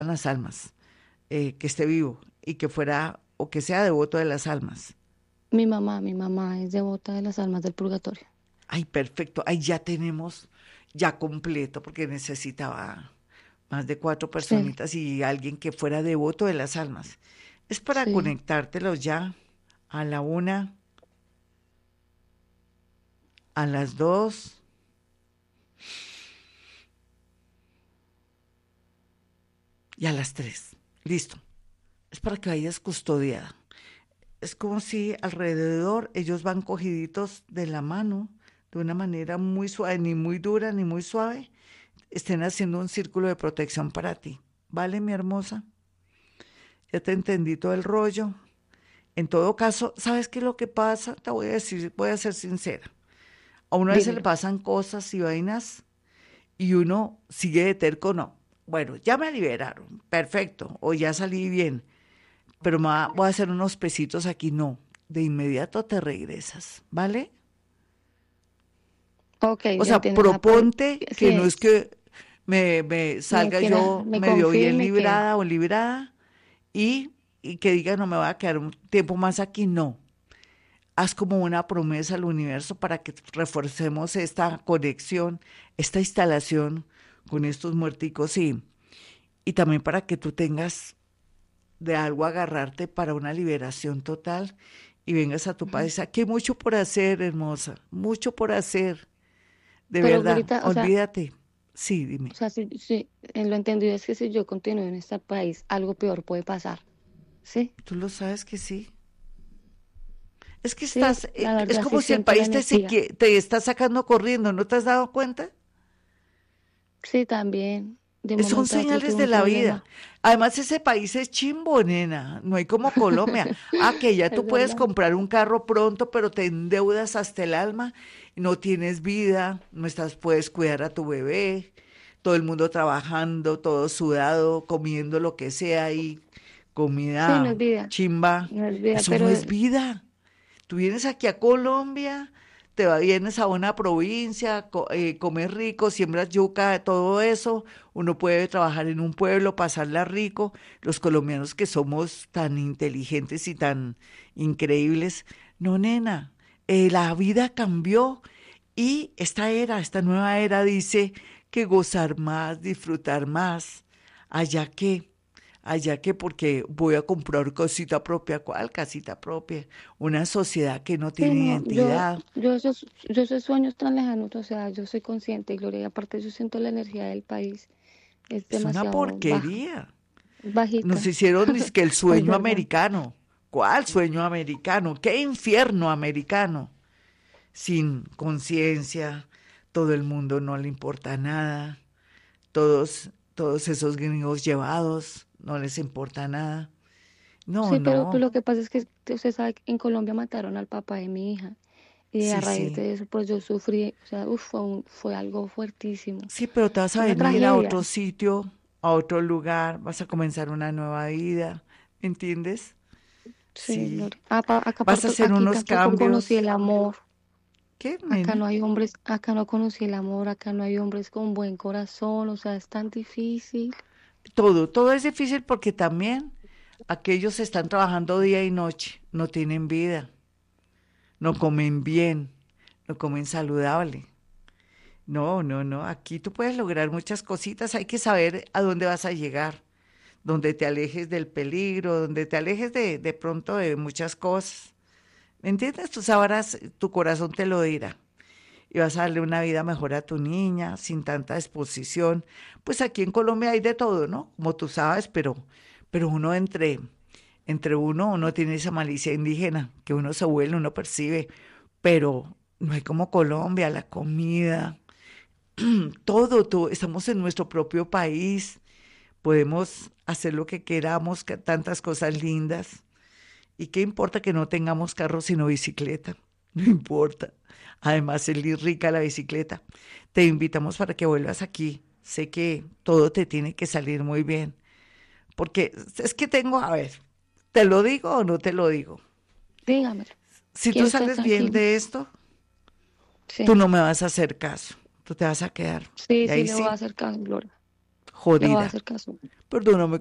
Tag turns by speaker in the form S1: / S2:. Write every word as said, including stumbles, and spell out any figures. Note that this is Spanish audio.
S1: las almas, eh, que esté vivo y que fuera o que sea devoto de las almas.
S2: Mi mamá, mi mamá es devota de las almas del purgatorio.
S1: Ay, perfecto, ahí ya tenemos ya completo, porque necesitaba más de cuatro
S2: Sí,
S1: personitas y alguien que fuera devoto de las almas. Es para
S2: sí.
S1: conectártelos ya a la una, a las dos y a las tres. Listo. Es para que vayas custodiada. Es como si alrededor ellos van cogiditos de la mano de una manera muy suave, ni muy dura ni muy suave, estén haciendo un círculo de protección para ti. ¿Vale, mi hermosa? Ya te entendí todo el rollo. En todo caso, ¿sabes qué es lo que pasa? Te voy a decir, voy a ser sincera. A uno a veces le
S2: Dímelo.
S1: pasan cosas y vainas y uno sigue de terco, no. Bueno, ya me liberaron, perfecto, o ya salí bien, pero me va- voy a hacer unos pesitos aquí, no. De inmediato te regresas, ¿vale?
S2: Ok,
S1: O
S2: ya
S1: sea,
S2: entiendo. O sea, por...
S1: proponte
S2: sí,
S1: que no es
S2: es-
S1: que me, me
S2: me
S1: salga
S2: quiera,
S1: yo
S2: me
S1: medio
S2: confío y
S1: bien
S2: me quedo.
S1: librada o librada y, y que diga no me voy a quedar un tiempo más aquí, no. Haz como una promesa al universo para que reforcemos esta conexión, esta instalación con estos muerticos y, y también para que tú tengas de algo agarrarte para una liberación total y vengas a tu
S2: Ujú.
S1: país. Aquí hay mucho por hacer, hermosa, mucho por hacer, de
S2: Pero
S1: verdad,
S2: Glorita, o sea,
S1: olvídate. Sí,
S2: o
S1: dime.
S2: sea, si, si, eh, lo entendido es que si yo continúo en este país, algo peor puede pasar. ¿Sí?
S1: Tú lo sabes que sí. Es que
S2: Sí,
S1: estás,
S2: la
S1: eh, es
S2: verdad sí
S1: como si el
S2: siento la
S1: país te, se
S2: energía.
S1: que- te está sacando corriendo, ¿no te has dado cuenta?
S2: Sí, también. De un
S1: Son
S2: momento a otro
S1: señales
S2: tuve
S1: de
S2: un
S1: la vida.
S2: problema.
S1: Además, ese país es chimbo, nena. No hay como Colombia. Ah, que ya
S2: Es
S1: tú puedes
S2: verdad.
S1: comprar un carro pronto, pero te endeudas hasta el alma. No tienes vida, no estás, puedes cuidar a tu bebé. Todo el mundo trabajando, todo sudado, comiendo lo que sea y
S2: Sí, no
S1: comida
S2: es vida.
S1: chimba.
S2: No es vida,
S1: Eso no
S2: pero
S1: es vida. Tú vienes aquí a Colombia, te va- vienes a una provincia, co- eh, comes rico, siembras yuca, todo eso. Uno puede trabajar en un pueblo, pasarla rico. Los colombianos que somos tan inteligentes y tan increíbles. No, nena, eh, la vida cambió y esta era, esta nueva era dice que gozar más, disfrutar más. Allá que allá que porque voy a comprar casita propia, ¿cuál casita propia? Una sociedad que no
S2: sí,
S1: tiene
S2: no, yo,
S1: identidad.
S2: yo esos, yo esos sueños tan lejanos, o sea, yo soy consciente, Gloria, y aparte yo siento la energía del país, es
S1: Es una
S2: demasiado baja,
S1: porquería. Nos
S2: bajita,
S1: hicieron que el
S2: es
S1: sueño
S2: verdad.
S1: americano. ¿Cuál sueño americano? ¿Qué infierno americano? Sin conciencia, todo el mundo no le importa nada, todos, todos esos gringos llevados, no les importa nada. No,
S2: Sí, pero,
S1: no,
S2: pero lo que pasa es que usted sabe que en Colombia mataron al papá de mi hija y a
S1: sí,
S2: raíz
S1: sí.
S2: de eso pues yo sufrí, o sea, uf, fue, un- fue algo fuertísimo,
S1: Sí, pero te vas a
S2: fue una
S1: venir a
S2: tragedia.
S1: otro sitio, a otro lugar, vas a comenzar una nueva vida, ¿me entiendes?
S2: Sí,
S1: Sí,
S2: Gloria. Apa- Acá,
S1: vas a
S2: parto-
S1: hacer
S2: aquí
S1: unos
S2: tampoco conocí
S1: cambios.
S2: el amor.
S1: ¿Qué,
S2: Acá
S1: nena?
S2: no hay hombres, acá no conocí el amor, acá no hay hombres con buen corazón, o sea, es tan difícil.
S1: Todo, todo es difícil porque también aquellos están trabajando día y noche, no tienen vida, no comen bien, no comen saludable. No, no, no, aquí tú puedes lograr muchas cositas, hay que saber a dónde vas a llegar, donde te alejes del peligro, donde te alejes de, de pronto de muchas cosas. ¿Me entiendes? Tú sabrás, tu corazón te lo dirá. Y vas a darle una vida mejor a tu niña, sin tanta exposición. Pues aquí en Colombia hay de todo, ¿no? Como tú sabes, pero, pero uno entre, entre uno, uno tiene esa malicia indígena, que uno se vuelve, uno percibe, pero no hay como Colombia, la comida, todo, todo, estamos en nuestro propio país, podemos hacer lo que queramos, que- tantas cosas lindas. ¿Y qué importa que no tengamos carro sino bicicleta? No importa. Además, es li- rica la bicicleta. Te invitamos para que vuelvas aquí. Sé que todo te tiene que salir muy bien. Porque es que tengo, a ver, ¿te lo digo o no te lo digo?
S2: Dígamelo,
S1: Si tú
S2: quiero estar
S1: sales bien
S2: tranquila.
S1: de esto, tú
S2: Sí,
S1: no me vas a hacer caso. Tú te vas a quedar.
S2: sí,
S1: Y
S2: sí
S1: ahí
S2: le voy a
S1: sí,
S2: hacer caso, Gloria. Le voy a
S1: jodida.
S2: hacer caso.
S1: Perdóname